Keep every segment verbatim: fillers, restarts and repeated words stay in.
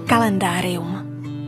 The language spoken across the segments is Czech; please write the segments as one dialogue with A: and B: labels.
A: Kalendárium.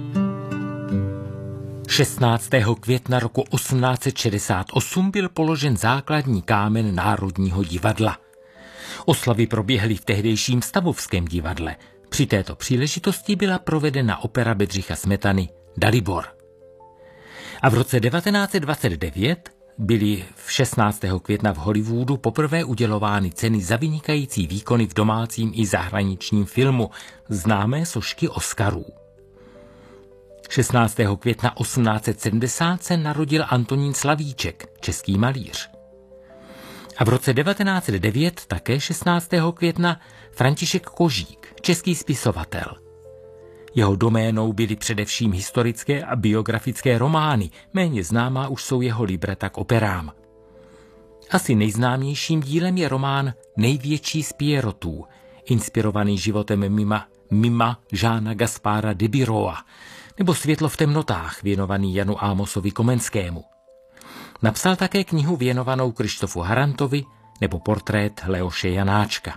B: šestnáctého května roku osmnáct set šedesát osm byl položen základní kámen Národního divadla. Oslavy proběhly v tehdejším Stavovském divadle. Při této příležitosti byla provedena opera Bedřicha Smetany Dalibor. A v roce devatenáct set dvacet devět byly v šestnáctého května v Hollywoodu poprvé udělovány ceny za vynikající výkony v domácím i zahraničním filmu, známé sošky Oscarů. šestnáctého května osmnáct set sedmdesát se narodil Antonín Slavíček, český malíř. A v roce devatenáct set devět, také šestnáctého května, František Kožík, český spisovatel. Jeho doménou byly především historické a biografické romány, méně známá už jsou jeho libreta k operám. Asi nejznámějším dílem je román Největší z Pierrotů, inspirovaný životem mima, mima Žána Gaspára de Biroa, nebo Světlo v temnotách, věnovaný Janu Ámosovi Komenskému. Napsal také knihu věnovanou Krištofu Harantovi nebo portrét Leoše Janáčka.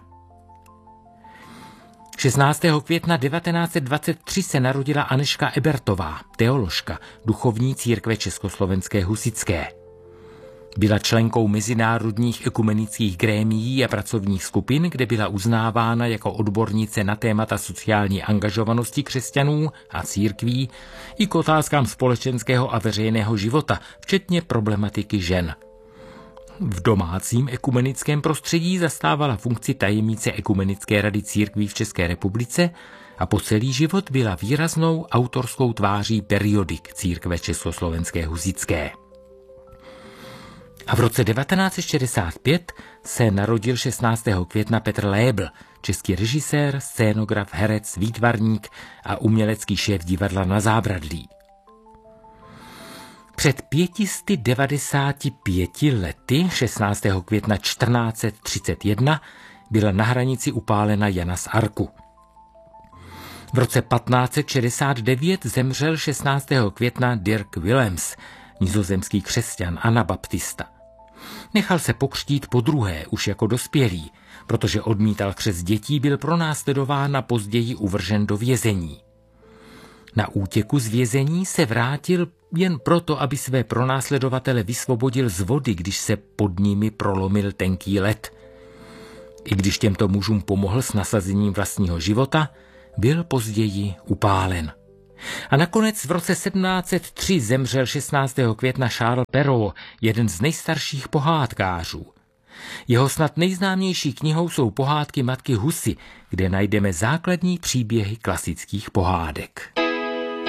B: šestnáctého května devatenáct set dvacet tři se narodila Anežka Ebertová, teoložka, duchovní církve Československé husitské. Byla členkou mezinárodních ekumenických grémií a pracovních skupin, kde byla uznávána jako odbornice na témata sociální angažovanosti křesťanů a církví i k otázkám společenského a veřejného života, včetně problematiky žen. V domácím ekumenickém prostředí zastávala funkci tajemnice Ekumenické rady církví v České republice a po celý život byla výraznou autorskou tváří periodik církve Československé husitské. A v roce devatenáct set šedesát pět se narodil šestnáctého května Petr Lébl, český režisér, scénograf, herec, výtvarník a umělecký šéf divadla Na zábradlí. Před pětisty devadesáti pěti lety, šestnáctého května čtrnáct set třicet jedna, byla na hranici upálena Jana z Arku. V roce patnáct set šedesát devět zemřel šestnáctého května Dirk Willems, nizozemský křesťan anabaptista. Nechal se pokřtít podruhé, už jako dospělý, protože odmítal křest dětí, byl pronásledován a později uvržen do vězení. Na útěku z vězení se vrátil jen proto, aby své pronásledovatele vysvobodil z vody, když se pod nimi prolomil tenký led. I když těmto mužům pomohl s nasazením vlastního života, byl později upálen. A nakonec v roce sedmnáct set tři zemřel šestnáctého května Charles Perrault, jeden z nejstarších pohádkářů. Jeho snad nejznámější knihou jsou Pohádky matky Husy, kde najdeme základní příběhy klasických pohádek.